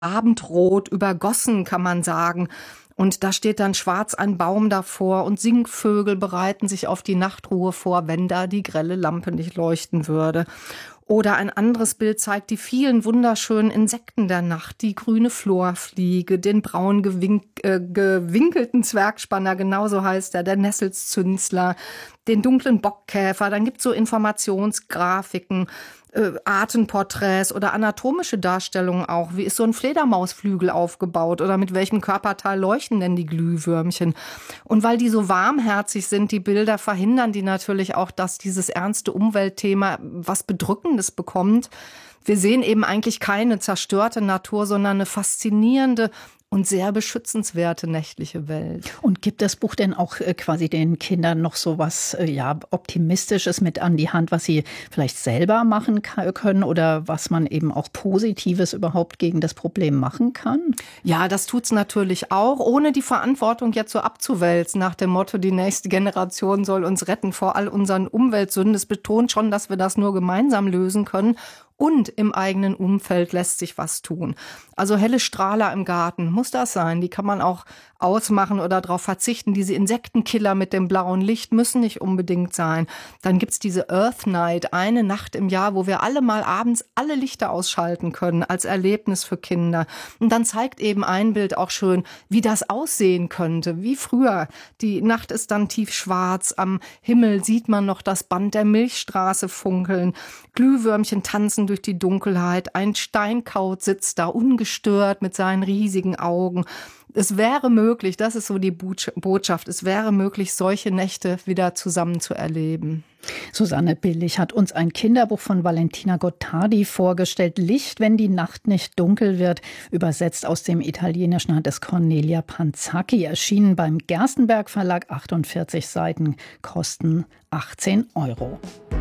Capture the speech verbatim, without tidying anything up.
Abendrot übergossen, kann man sagen. Und da steht dann schwarz ein Baum davor und Singvögel bereiten sich auf die Nachtruhe vor, wenn da die grelle Lampe nicht leuchten würde. Oder ein anderes Bild zeigt die vielen wunderschönen Insekten der Nacht, die grüne Florfliege, den braun gewink, äh, gewinkelten Zwergspanner, genauso heißt er, der Nesselzünsler, den dunklen Bockkäfer. Dann gibt's so Informationsgrafiken, äh, Artenporträts oder anatomische Darstellungen auch. Wie ist so ein Fledermausflügel aufgebaut oder mit welchem Körperteil leuchten denn die Glühwürmchen? Und weil die so warmherzig sind, die Bilder, verhindern die natürlich auch, dass dieses ernste Umweltthema was Bedrückendes bekommt. Wir sehen eben eigentlich keine zerstörte Natur, sondern eine faszinierende und sehr beschützenswerte nächtliche Welt. Und gibt das Buch denn auch äh, quasi den Kindern noch so was äh, ja, Optimistisches mit an die Hand, was sie vielleicht selber machen können oder was man eben auch Positives überhaupt gegen das Problem machen kann? Ja, das tut's natürlich auch, ohne die Verantwortung jetzt so abzuwälzen, nach dem Motto, die nächste Generation soll uns retten vor all unseren Umweltsünden. Es betont schon, dass wir das nur gemeinsam lösen können. Und im eigenen Umfeld lässt sich was tun. Also helle Strahler im Garten, muss das sein. Die kann man auch ausmachen oder darauf verzichten. Diese Insektenkiller mit dem blauen Licht müssen nicht unbedingt sein. Dann gibt's diese Earth Night, eine Nacht im Jahr, wo wir alle mal abends alle Lichter ausschalten können, als Erlebnis für Kinder. Und dann zeigt eben ein Bild auch schön, wie das aussehen könnte, wie früher. Die Nacht ist dann tiefschwarz, am Himmel sieht man noch das Band der Milchstraße funkeln, Glühwürmchen tanzen durch die Dunkelheit, ein Steinkauz sitzt da ungestört mit seinen riesigen Augen. Es wäre möglich, das ist so die Botschaft, es wäre möglich, solche Nächte wieder zusammen zu erleben. Susanne Billig hat uns ein Kinderbuch von Valentina Gottardi vorgestellt. Licht, wenn die Nacht nicht dunkel wird. Übersetzt aus dem Italienischen hat es Cornelia Panzacchi. Erschienen beim Gerstenberg Verlag, achtundvierzig Seiten, kosten achtzehn Euro.